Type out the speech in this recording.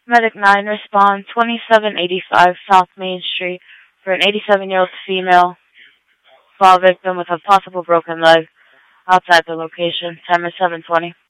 Medic 9, respond 2785 South Main Street for an 87-year-old female fall victim with a possible broken leg outside the location. Time is 7:20.